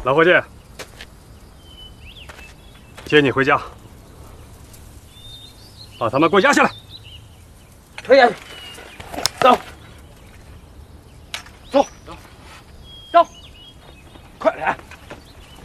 老伙计，接你回家，把他们给我押下来。 推下去，走，走。